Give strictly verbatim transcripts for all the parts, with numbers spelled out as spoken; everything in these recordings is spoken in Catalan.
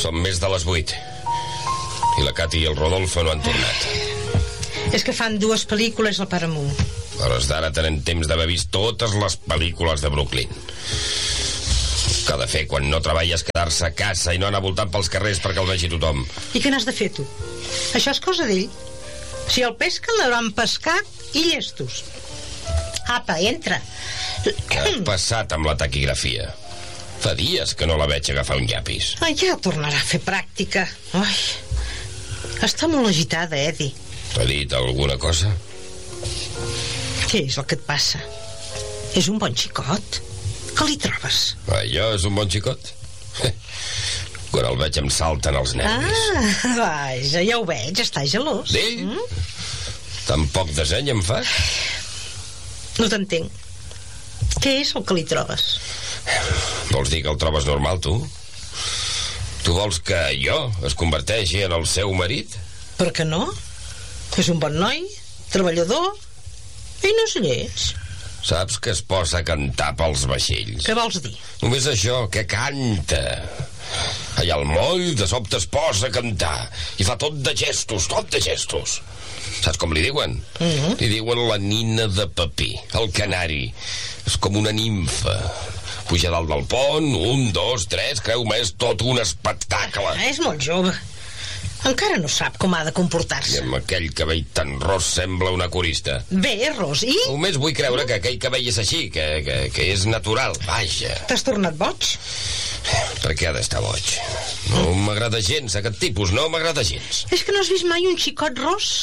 Són més de les vuit. I la Cati i el Rodolfo no han tornat. És que fan dues pel·lícules al Paramount. A hores d'ara tenen temps d'haver vist totes les pel·lícules de Brooklyn. Que ha de fer quan no treballa és quedar-se a casa i no anar voltant pels carrers perquè el vegi tothom. I què n'has de fer, tu? Això és cosa d'ell. Si el pesca, l'hauran pescat i llestos. Apa, entra. Què ha passat amb la taquigrafia? Fa dies que no la veig agafar un llapis. Ai, ja tornarà a fer pràctica. Ai, està molt agitada, Eddie. T'ha dit alguna cosa? Què és el que et passa? És un bon xicot. Què li trobes? Allò és un bon xicot? Quan el veig em salten els nervis. Ah, vaja, ja ho veig, està gelós. D'ell? Mm? Tan poc deseny em fa? No t'entenc. Què és el que li trobes? Vols dir que el trobes normal, tu? Tu vols que jo es converteixi en el seu marit? Per què no? És un bon noi, treballador i no és lleig. Saps que es posa a cantar pels vaixells? Què vols dir? Només això, que canta. Allà al moll de sobte es posa a cantar i fa tot de gestos, tot de gestos. Saps com li diuen? Mm-hmm. Li diuen la nina de paper, el canari. És com una nimfa. Puja dalt del pont, un, dos, tres, creu-me, és tot un espectacle. Ah, és molt jove. Encara no sap com ha de comportar-se. I amb aquell cabell tan ros sembla una corista. Bé, Ros, i? Només vull creure que aquell cabell és així, que, que, que és natural, vaja. T'has tornat boig? Per què ha d'estar boig? No m'agrada gens, aquest tipus, no m'agrada gens. És que no has vist mai un xicot ros?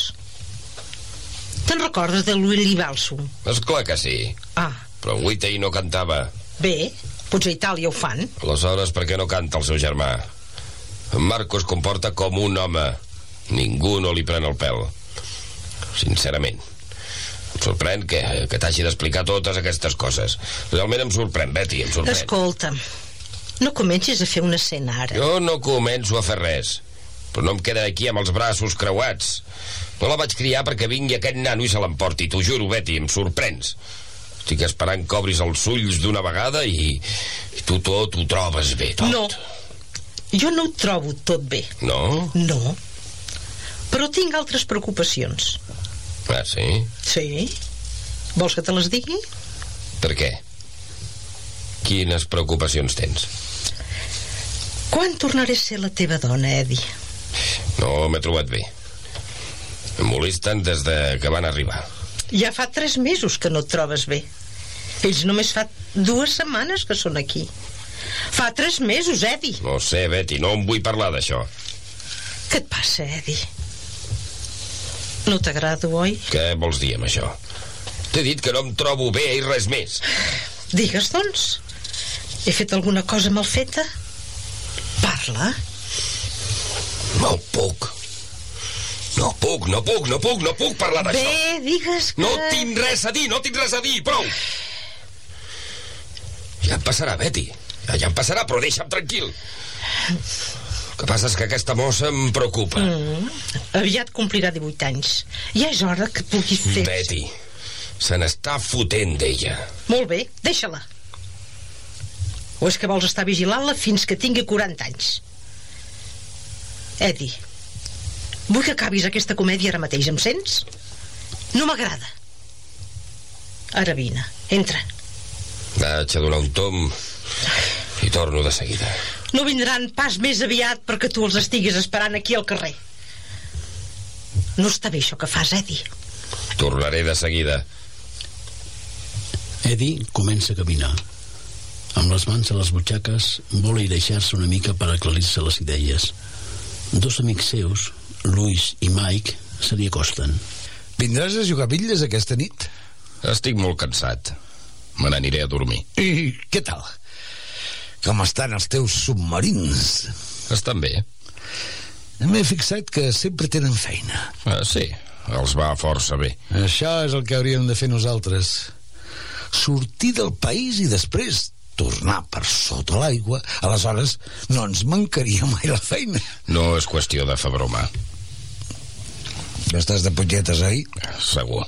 Te'n recordes de Willy Balsam? Esclar que sí. Ah. Però en Whitney no cantava. Bé, potser a Itàlia ho fan. Aleshores, per què no canta el seu germà? En Marco es comporta com un home. Ningú no li pren el pèl. Sincerament. Em sorprèn que, que t'hagi d'explicar totes aquestes coses. Realment em sorprèn, Betty, em sorprèn. Escolta'm, no comencis a fer una escena ara. Jo no començo a fer res. Però no em queda aquí amb els braços creuats. No la vaig criar perquè vingui aquest nano i se l'emporti. T'ho juro, Betty, em sorprens. Estic esperant que obris els ulls d'una vegada i, i tu tot ho trobes bé, tot. No, jo no ho trobo tot bé. No? No. Però tinc altres preocupacions. Ah, sí? Sí? Vols que te les digui? Per què? Quines preocupacions tens? Quan tornaré a ser la teva dona, Eddie? No m'he trobat bé. Em molesten des de que van arribar. Ja fa tres mesos que no et trobes bé. Ells només fa dues setmanes que són aquí. Fa tres mesos, Eddie. No sé, Betty, no em vull parlar d'això. Què et passa, Eddie? No t'agrado, oi? Què vols dir amb això? T'he dit que no em trobo bé i res més. Digues, doncs. He fet alguna cosa mal feta? Parla. No puc. No puc, no puc, no puc, no puc parlar d'això. Bé, digues que... No tinc res a dir, no tinc res a dir, prou. Ja em passarà, Betty. Ja, ja em passarà, però deixa'm tranquil. El que passa és que aquesta mossa em preocupa. Mm, aviat complirà divuit anys. Ja és hora que puguis fer... Betty, se n'està fotent d'ella. Molt bé, deixa-la. O és que vols estar vigilant-la fins que tingui quaranta anys? Eddie, vull que acabis aquesta comèdia ara mateix, em sents? No m'agrada. Ara vine, entra. Vaig a donar un tom i torno de seguida. No vindran pas més aviat perquè tu els estiguis esperant aquí al carrer. No està bé això que fas, Eddie. Tornaré de seguida. Eddie comença a caminar. Amb les mans a les butxaques, vol deixar-se una mica per aclarir-se les idees. Dos amics seus, Louis i Mike, se li acosten. Vindràs a jugar a bitlles aquesta nit? Estic molt cansat. Me n'aniré a dormir. I què tal? Com estan els teus submarins? Estan bé. M'he fixat que sempre tenen feina. Ah, sí, els va força bé. Això és el que hauríem de fer nosaltres. Sortir del país i després tornar per sota l'aigua. Aleshores no ens mancaria mai la feina. No és qüestió de fer broma. Ja estàs de punyetes, oi? Segur.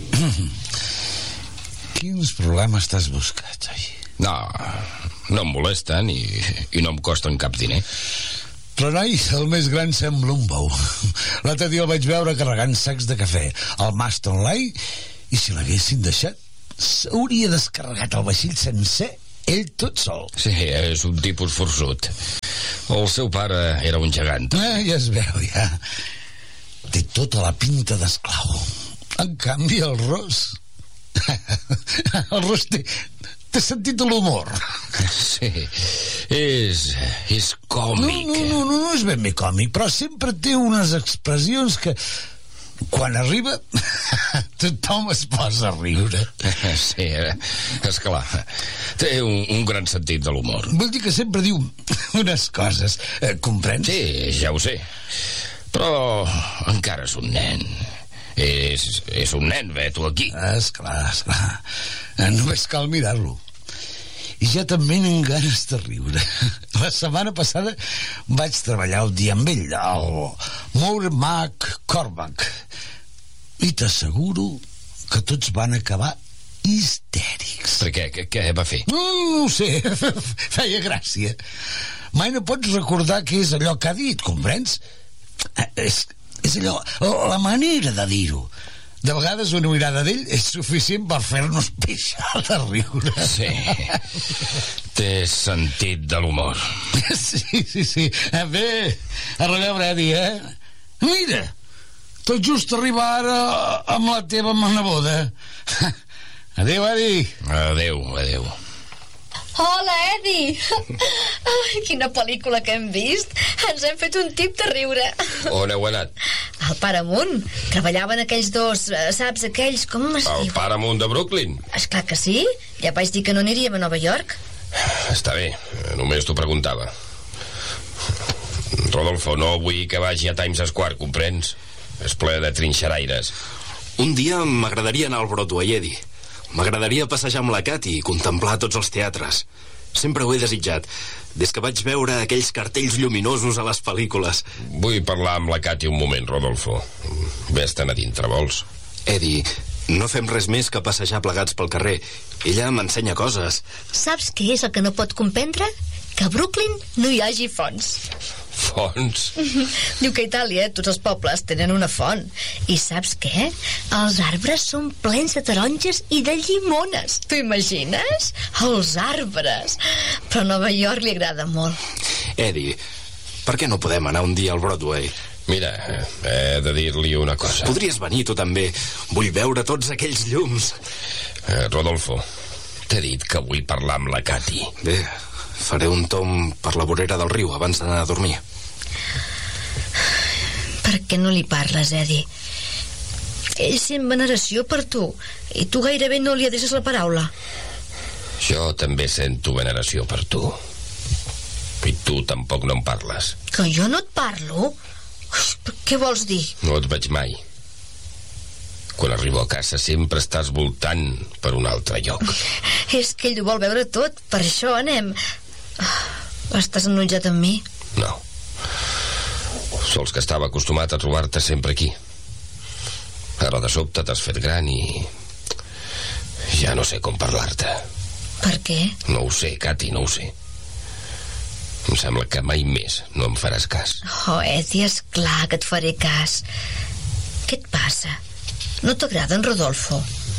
Quins problemes t'has buscat, oi? No, no em molesten i, i no em costen cap diner. Però, noi, el més gran sembla un bou. L'altre dia el vaig veure carregant sacs de cafè al mast online i si l'haguessin deixat s'hauria descarregat el vaixell sencer ell tot sol. Sí, és un tipus forçut. El seu pare era un gegant. Eh, ja es veu, ja. Té tota la pinta d'esclau. En canvi, el Ros... el Ros té... té sentit de l'humor. Sí, és... és còmic. No, no, no, no, no és ben bé còmic, però sempre té unes expressions que... quan arriba tothom es posa a riure. Sí, esclar. Té un, un gran sentit de l'humor. Vull dir que sempre diu unes coses, eh, comprens? Sí, ja ho sé. Però encara és un nen. És, és un nen, ve, tu aquí. Esclar, esclar. Només cal mirar-lo. I ja també n'han ganes de riure. La setmana passada vaig treballar un dia amb ell, el Moore McCormack, i t'asseguro que tots van acabar histèrics. Per què? Què, què va fer? No, no ho sé, feia gràcia. Mai no pots recordar què és allò que ha dit, comprens? És, és allò, la manera de dir-ho. De vegades una mirada d'ell és suficient per fer-nos pixar de riure. Sí, té sentit de l'humor. Sí, sí, sí. Bé, a reveure, Eddie, eh? Mira, tot just arriba ara amb la teva neboda. Adéu, Eddie. Adéu, adéu. Hola, Eddie. Ai, quina pel·lícula que hem vist. Ens hem fet un tip de riure. On heu anat? Al Paramount. Treballaven aquells dos, saps, aquells, com es Al diu? Paramount de Brooklyn? Esclar que sí. Ja vaig dir que no aniríem a Nova York. Està bé, només t'ho preguntava. Rodolfo, no vull que vagi a Times Square, comprens? És ple de trinxeraires. Un dia m'agradaria anar al Broadway, Eddie. M'agradaria passejar amb la Katy i contemplar tots els teatres. Sempre ho he desitjat, des que vaig veure aquells cartells lluminosos a les pel·lícules. Vull parlar amb la Katy un moment, Rodolfo. Ves-te'n a dintre, vols? Eddie, no fem res més que passejar plegats pel carrer. Ella m'ensenya coses. Saps què és el que no pot comprendre? Que a Brooklyn no hi hagi fonts. Fonts? Diu que a Itàlia tots els pobles tenen una font. I saps què? Els arbres són plens de taronges i de llimones. T'ho imagines? Els arbres. Però a Nova York li agrada molt. Eddie, per què no podem anar un dia al Broadway? Mira, he de dir-li una cosa. Podries venir tu també. Vull veure tots aquells llums. Eh, Rodolfo, t'he dit que vull parlar amb la Katy. Bé, faré un tom per la vorera del riu abans d'anar a dormir. Per què no li parles, Eddie? Ell sent veneració per tu i tu gairebé no li adreces la paraula. Jo també sento veneració per tu. I tu tampoc no em parles. Que jo no et parlo? Ui, què vols dir? No et veig mai. Quan arribo a casa sempre estàs voltant per un altre lloc. És que ell ho vol veure tot, per això anem. Estàs enutjat amb mi? No. Sols que estava acostumat a trobar-te sempre aquí. Ara de sobte t'has fet gran i... ja no sé com parlar-te. Per què? No ho sé, Katy, no ho sé. Em sembla que mai més no em faràs cas. Oh, Eddie, és clar que et faré cas. Què et passa? No t'agrada en Rodolfo?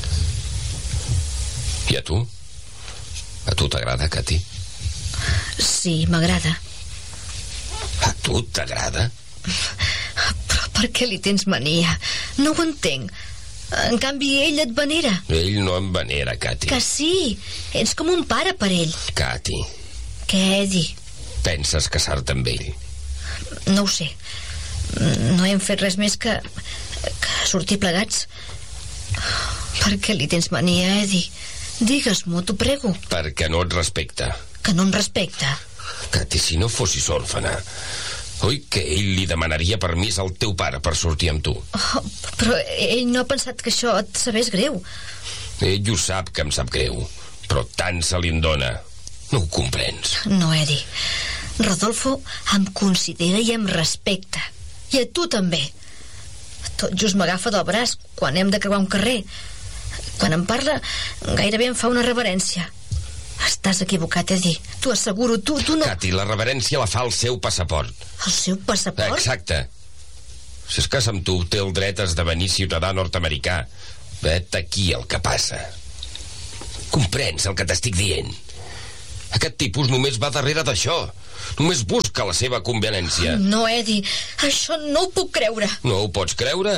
I a tu? A tu t'agrada, Katy? Sí, m'agrada. A tu t'agrada? Però per què li tens mania? No ho entenc. En canvi, ell et venera. Ell no em venera, Katy. Que sí, ets com un pare per ell. Katy. Què, Eddie? Penses casar-te amb ell? No ho sé. No hem fet res més que... que sortir plegats. Per què li tens mania, Eddie? Digues-m'ho, t'ho prego. Perquè no et respecta. Que no em respecta? Katy, si no fossis òrfana, oi que ell li demanaria permís al teu pare per sortir amb tu? Oh, però ell no ha pensat que això et sabés greu. Ell ho sap que em sap greu, però tant se li en dona. No ho comprens. No, Eddie. Rodolfo em considera i em respecta. I a tu també. Tot just m'agafa del braç quan hem de creuar un carrer. Quan em parla, gairebé em fa una reverència. Estàs equivocat, Eddie. T'ho asseguro, tu, tu no... Cati, la reverència la fa el seu passaport. El seu passaport? Exacte. Si es casa amb tu, té el dret a esdevenir ciutadà nord-americà. Vet aquí el que passa. Comprens el que t'estic dient? Aquest tipus només va darrere d'això. Només busca la seva conveniència. No, Eddie, això no ho puc creure. No ho pots creure?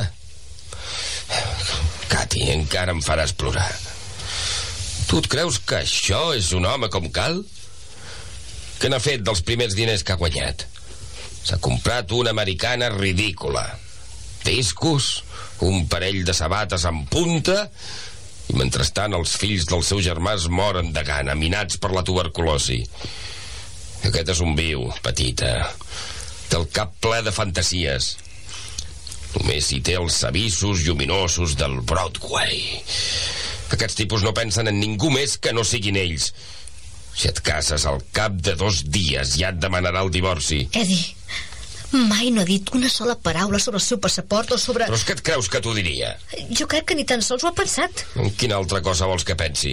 Cati, encara em faràs plorar. Tu et creus que això és un home com cal? Què n'ha fet dels primers diners que ha guanyat? S'ha comprat una americana ridícula. Discos, un parell de sabates en punta, i mentrestant els fills dels seus germans moren de gana, minats per la tuberculosi. Aquest és un viu, petita. Té el cap ple de fantasies. Només hi té els avisos lluminosos del Broadway. Aquests tipus no pensen en ningú més que no siguin ells. Si et cases al cap de dos dies ja et demanarà el divorci. Eddie, mai no ha dit una sola paraula sobre el seu passaport o sobre... Però és que et creus que t'ho diria? Jo crec que ni tan sols ho ha pensat. En quina altra cosa vols que pensi?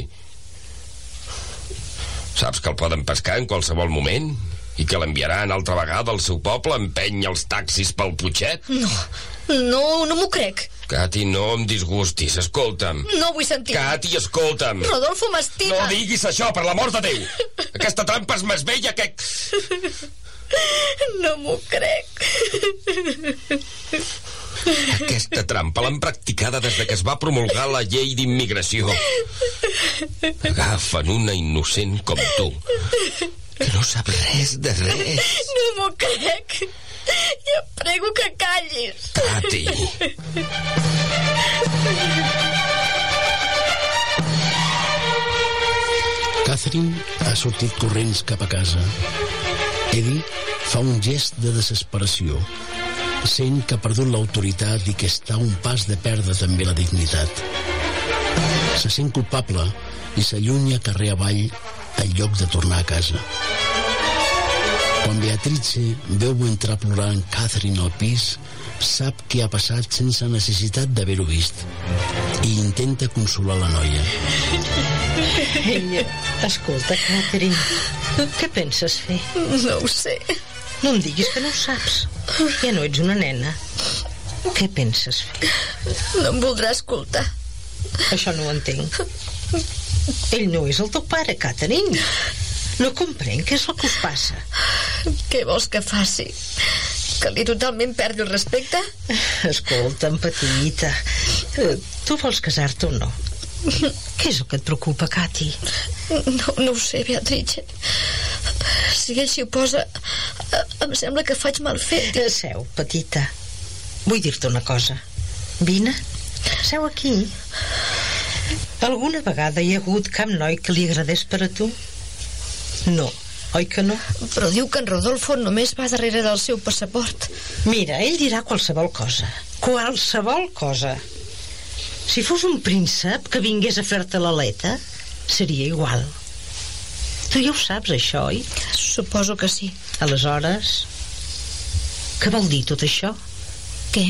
Saps que el poden pescar en qualsevol moment? I que l'enviaran altra vegada al seu poble a empènyer els taxis pel Putxet? No, no, no m'ho crec. Cati, no em disgustis, escolta'm. No vull sentir. Cati, escolta'm. Rodolfo m'estima. No diguis això, per l'amor de Déu. Aquesta trampa és més vella que... No m'ho crec. Aquesta trampa l'han practicada des de que es va promulgar la llei d'immigració. Agafen una innocent com tu, que no sap res de res. No m'ho crec. I et prego que callis. Cati. Catherine ha sortit corrents cap a casa. Eddie fa un gest de desesperació. Sent que ha perdut l'autoritat i que està a un pas de perdre també la dignitat. Se sent culpable i s'allunya carrer avall en lloc de tornar a casa. Quan Beatrice veu entrar plorant Catherine al pis, sap què ha passat sense necessitat d'haver-ho vist i intenta consolar la noia. Ei, escolta, Catherine, què penses fer? No ho sé. No em diguis que no ho saps. Ja no ets una nena. Què penses fer? No em voldrà escoltar. Això no ho entenc. Ell no és el teu pare, Catherine. No comprenc què és el que us passa. Què vols que faci? Que li totalment perdi el respecte? Escolta'm, petita, tu vols casar-te o no? Què és el que et preocupa, Cati? No, no ho sé, Beatrice. Si ell s'hi oposa, em sembla que faig mal fet. Seu, petita. Vull dir-te una cosa. Vine, seu aquí. Alguna vegada hi ha hagut cap noi que li agradés per a tu? No, oi que no? Però diu que en Rodolfo només va darrere del seu passaport. Mira, ell dirà qualsevol cosa. Qualsevol cosa. Si fos un príncep que vingués a fer-te l'aleta, seria igual. Tu ja ho saps, això, oi? Suposo que sí. Aleshores, què vol dir tot això? Què?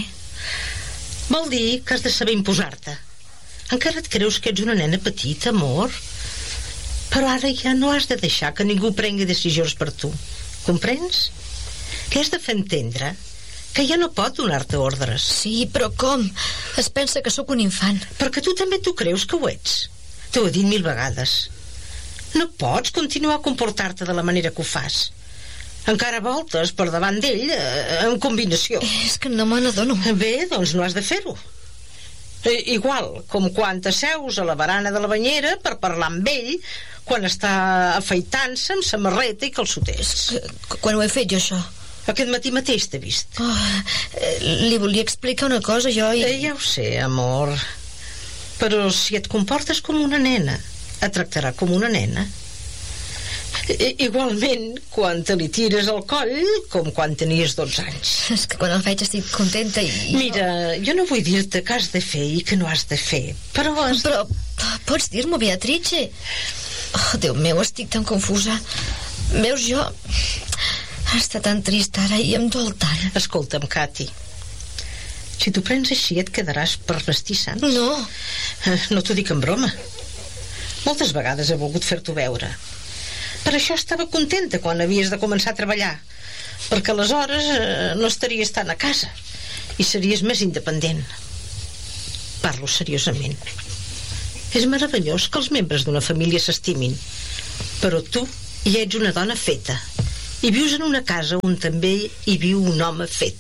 Vol dir que has de saber imposar-te. Encara et creus que ets una nena petita, amor? Però ara ja no has de deixar que ningú prengui decisions per tu. Comprens? Que has de fer entendre que ja no pot donar-te ordres. Sí, però com? Es pensa que sóc un infant. Perquè tu també t'ho creus que ho ets. T'ho he dit mil vegades. No pots continuar a comportar-te de la manera que ho fas. Encara voltes per davant d'ell eh, en combinació. És que no me n'adono. Bé, doncs no has de fer-ho. Eh, igual com quan t'asseus a la barana de la banyera per parlar amb ell quan està afaitant-se amb samarreta i calçoters. Quan ho he fet jo, això? Aquest matí mateix t'he vist. Oh, eh, li volia explicar una cosa, jo... I... Eh, ja ho sé, amor. Però si et comportes com una nena, et tractarà com una nena. I, igualment, quan te li tires al coll, com quan tenies dotze anys. És que quan el veig estic contenta i... Mira, jo no vull dir-te que has de fer i que no has de fer, però... Has... Però pots dir-m'ho, Beatrice? Oh, Déu meu, estic tan confusa. Veus, jo... Està tan trist ara i em dol tant. Escolta'm, Cati, si t'ho prens així et quedaràs per vestir sants. No. No t'ho dic en broma. Moltes vegades he volgut fer-t'ho veure, Per això estava contenta quan havies de començar a treballar, perquè aleshores eh, no estaries tant a casa i series més independent. Parlo seriosament. És meravellós que els membres d'una família s'estimin, però tu ja ets una dona feta i vius en una casa on també hi viu un home fet.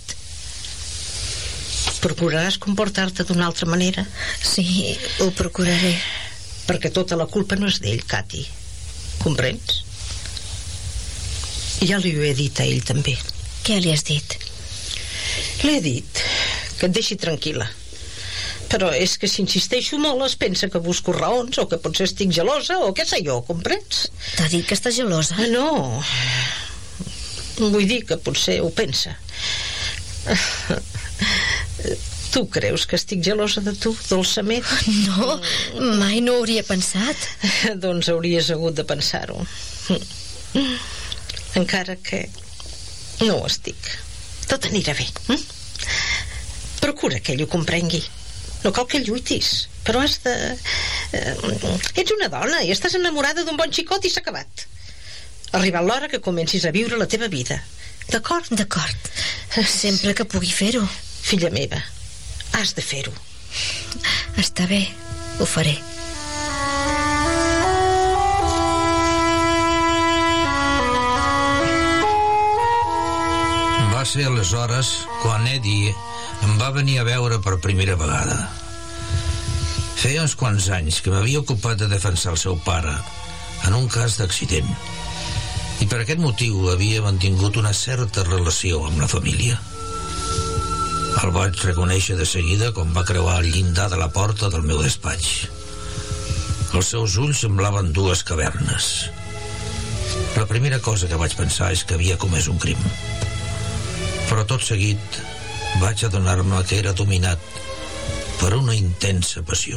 Procuraràs comportar-te d'una altra manera? Sí, ho procuraré. Perquè tota la culpa no és d'ell, Cati. Comprens? Ja li ho he dit a ell també. Què li has dit? Li he dit que et deixi tranquil·la. Però és que si insisteixo molt es pensa que busco raons o que potser estic gelosa o què sé jo, comprens? T'ha dit que estàs gelosa? Ah, no. Vull dir que potser ho pensa. Tu creus que estic gelosa de tu, dolçament? No, mai no ho hauria pensat. Doncs hauries hagut de pensar-ho. Encara que no ho estic. Tot anirà bé. Hm? Procura que ell ho comprengui. No cal que lluitis, però has de... Eh, ets una dona i estàs enamorada d'un bon xicot i s'ha acabat. Ha arribat l'hora que comencis a viure la teva vida. D'acord? D'acord. Sempre que pugui fer-ho. Filla meva, has de fer-ho. Està bé, ho faré. Va ser aleshores quan Eddie em va venir a veure per primera vegada. Feia uns quants anys que m'havia ocupat de defensar el seu pare en un cas d'accident i per aquest motiu havia mantingut una certa relació amb la família. El vaig reconèixer de seguida quan va creuar el llindar de la porta del meu despatx. Els seus ulls semblaven dues cavernes. La primera cosa que vaig pensar és que havia comès un crim, però tot seguit vaig adonar-me que era dominat per una intensa passió.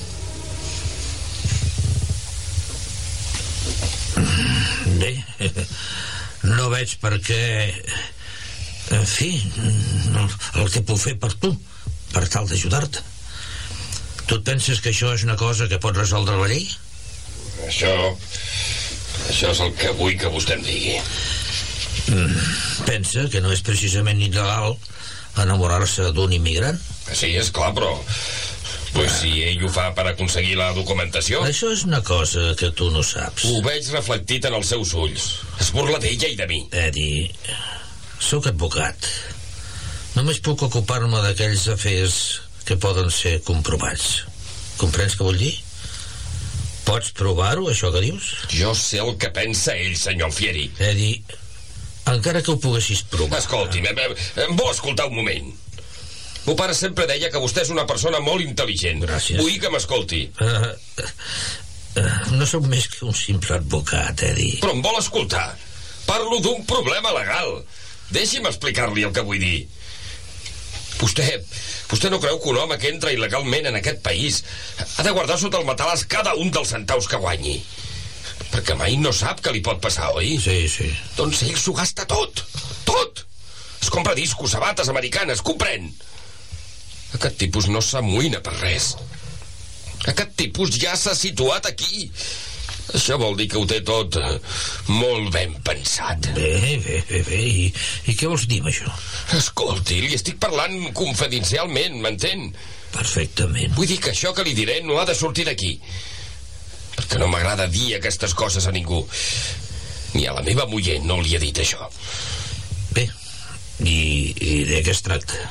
Bé, no veig per què... En fi, el que puc fer per tu, per tal d'ajudar-te. Tu et penses que això és una cosa que pot resoldre la llei? Això... Això és el que vull que vostè em digui. Pensa que no és precisament il·legal enamorar-se d'un immigrant? Sí, és clar, però... Pues si ell ho fa per aconseguir la documentació... Això és una cosa que tu no saps. Ho veig reflectit en els seus ulls. Es burla d'ella i de mi. Eddie, sóc advocat. Només puc ocupar-me d'aquells afers que poden ser comprovats. Comprens què vull dir? Pots provar-ho, això que dius? Jo sé el que pensa ell, senyor Alfieri. Eddie, encara que ho poguessis provar... Escolti'm, em, em vol escoltar un moment. Mon pare sempre deia que vostè és una persona molt intel·ligent. Gràcies. Vull que m'escolti. Uh, uh, no sóc més que un simple advocat, Eddie. Però em vol escoltar. Parlo d'un problema legal. Deixi'm explicar-li el que vull dir. Vostè... Vostè no creu que un home que entra il·legalment en aquest país ha de guardar sota el matalàs cada un dels centaus que guanyi? Perquè mai no sap què li pot passar, oi? Sí, sí. Doncs ell s'ho gasta tot. Tot. Es compra discos, sabates americanes, comprèn? Aquest tipus no s'amoïna per res. Aquest tipus ja s'ha situat aquí. Això vol dir que ho té tot eh, molt ben pensat. Bé, bé, bé, bé. I, I què vols dir amb això? Escolti, li estic parlant confidencialment, m'entén? Perfectament. Vull dir que això que li diré no ha de sortir d'aquí. Perquè no m'agrada dir aquestes coses a ningú. Ni a la meva muller no li he dit això. Bé, i, i de què es tracta?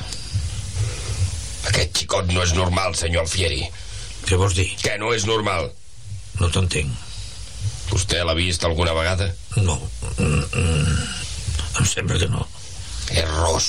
Aquest xicot no és normal, senyor Alfieri. Què vols dir? Que no és normal. No t'entenc. Vostè l'ha vist alguna vegada? No. Mm, mm, em sembla que no. És ros.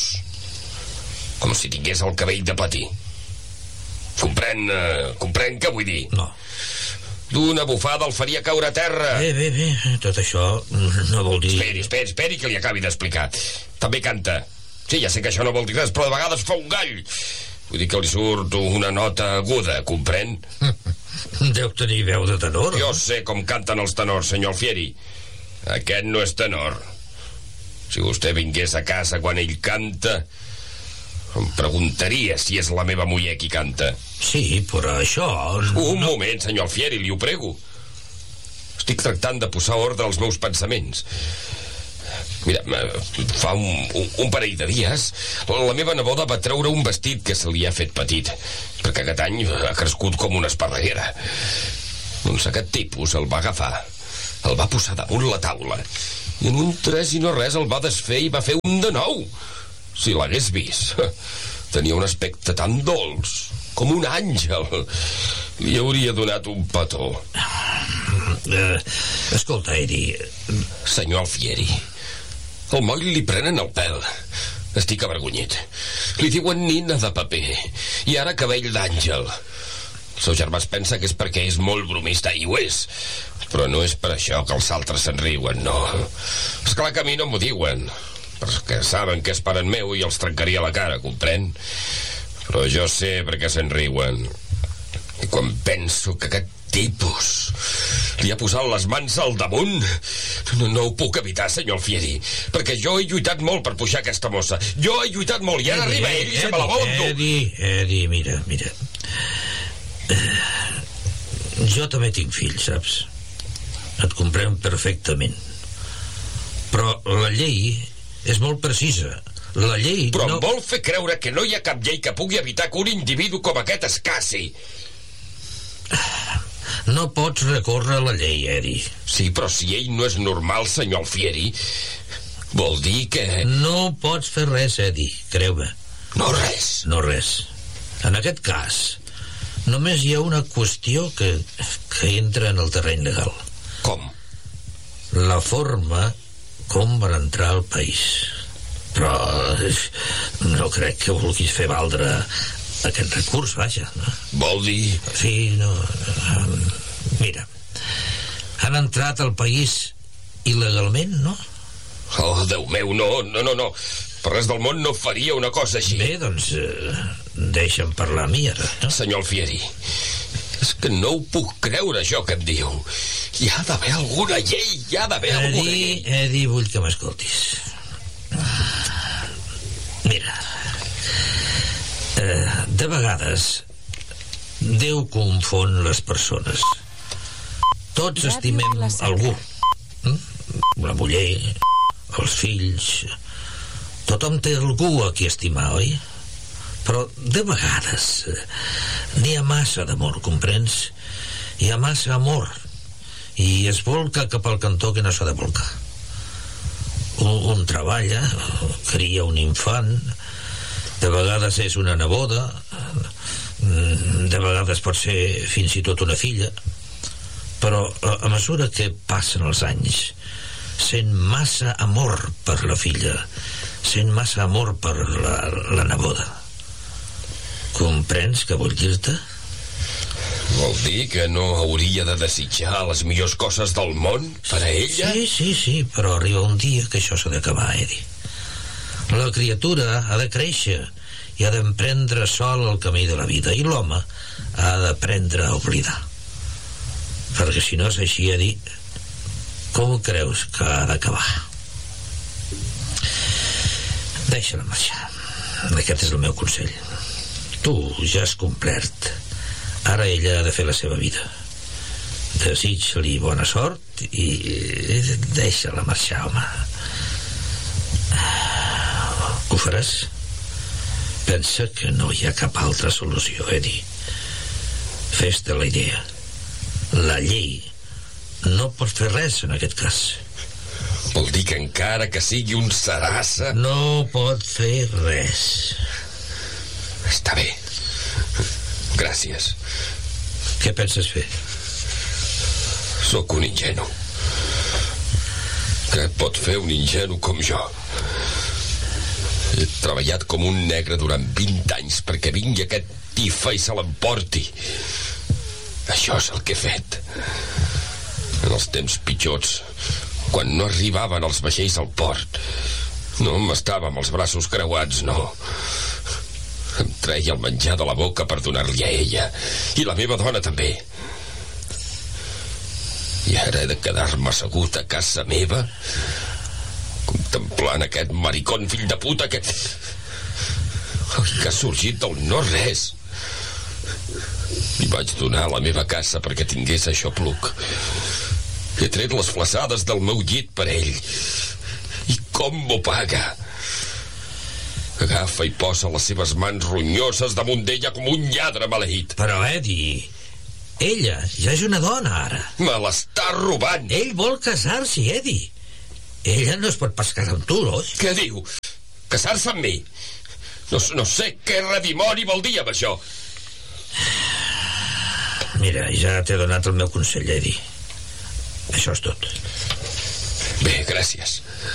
Com si tingués el cabell de platí. Comprèn... Uh, comprèn què vull dir? No. D'una bufada el faria caure a terra. Bé, bé, bé. Tot això no vol dir... Esperi, esperi, esperi que li acabi d'explicar. També canta. Sí, ja sé que això no vol dir res, però de vegades fa un gall. Vull dir que li surt una nota aguda, comprèn? Deu tenir veu de tenor. Jo sé com canten els tenors, senyor Alfieri. Aquest no és tenor. Si vostè vingués a casa quan ell canta, em preguntaria si és la meva muller qui canta. Sí, però això... Un moment, senyor Alfieri, li ho prego. Estic tractant de posar ordre als meus pensaments. Mira, fa un, un, un parell de dies la meva neboda va treure un vestit que se li ha fet petit, perquè aquest any ha crescut com una esparreguera. Doncs aquest tipus el va agafar, el va posar damunt la taula i en un tres i no res el va desfer i va fer un de nou. Si l'hagués vist, tenia un aspecte tan dolç com un àngel. Li hauria donat un petó. Uh, escolta, Eddie... Senyor Alfieri, al moll li prenen el pèl. Estic avergonyit. Li diuen nina de paper i ara cabell d'àngel. El seu germà es pensa que és perquè és molt bromista, i ho és. Però no és per això que els altres se'n riuen, no. Esclar que a mi no m'ho diuen, perquè saben que és parent meu i els trencaria la cara, comprèn? Però jo sé per què se'n riuen. I quan penso que aquest tipus li ha posat les mans al damunt, no, no ho puc evitar, senyor Alfieri, perquè jo he lluitat molt per pujar aquesta mossa. Jo he lluitat molt i ara Eddie, arriba ell i Eddie, se me la vol amb tu. Eddie, Eddie, mira, mira. Uh, jo també tinc fills, saps? Et comprenc perfectament. Però la llei és molt precisa. La llei Però no... em vol fer creure que no hi ha cap llei que pugui evitar que un individu com aquest es casi. No pots recórrer a la llei, Eddie. Sí, però si ell no és normal, senyor Alfieri, vol dir que... No pots fer res, Eddie, creu-me. No res. No res. En aquest cas, només hi ha una qüestió que, que entra en el terreny legal. Com? La forma com van entrar al país. Però no crec que vulguis fer valdre aquest recurs, vaja, no? Vol dir... Sí, no... Mira, han entrat al país il·legalment, no? Oh, Déu meu, no, no, no, no. Per res del món no faria una cosa així. Bé, doncs, eh, deixa'm parlar a mi, ara, no? Senyor Alfieri, és que no ho puc creure, això que em diu. Hi ha d'haver alguna llei, hi ha d'haver alguna llei. Eddie, Eddie, vull que m'escoltis. Mira, eh, de vegades Déu confon les persones. Tots estimem algú. La muller, els fills... Tothom té algú a qui estimar, oi? Però de vegades n'hi ha massa d'amor, comprens? Hi ha massa amor i es volca cap al cantó que no s'ha de volcar. Un, un treballa, cria un infant, de vegades és una neboda, de vegades pot ser fins i tot una filla, però a, a mesura que passen els anys sent massa amor per la filla, sent massa amor per la, la neboda. Comprens què vull dir-te? Vol dir que no hauria de desitjar les millors coses del món per a ella? Sí, sí, sí, però arriba un dia que això s'ha d'acabar, Eddie. La criatura ha de créixer i ha d'emprendre sol el camí de la vida, i l'home ha d'aprendre a oblidar. Perquè si no és així, Eddie, com creus que ha d'acabar? Deixa-la marxar. Aquest és el meu consell. Tu ja has complert. Ara ella ha de fer la seva vida. Desitja-li bona sort i deixa-la marxar, home. Ho faràs? Pensa que no hi ha cap altra solució, Eddie. Fes-te la idea. La llei no pot fer res en aquest cas. Vol dir que encara que sigui un sarassa... No pot fer res. Està bé. Gràcies. Què penses fer? Sóc un ingenu. Què pot fer un ingenu com jo? He treballat com un negre durant vint anys perquè vingui aquest tifa i se l'emporti. Això és el que he fet. En els temps pitjors, quan no arribaven els vaixells al port, no m'estava amb els braços creuats, no. Em treia el menjar de la boca per donar-li a ella, i la meva dona també. I ara he de quedar-me assegut a casa meva, contemplant aquest maricón fill de puta que... que ha sorgit del no-res. Li vaig donar la meva casa perquè tingués això pluc. He tret les flaçades del meu llit per ell. I com m'ho paga? Agafa i posa les seves mans ronyoses damunt d'ella com un lladre maleït. Però, Eddie, ella ja és una dona, ara. Me l'està robant. Ell vol casar-s'hi, Eddie. Ella no es pot pas casar amb tu, oi? Què diu? Casar-se amb mi? No, no sé què redimoni vol dir amb això. Mira, ja t'he donat el meu consell, Eddie. Això és tot. Bé, gràcies.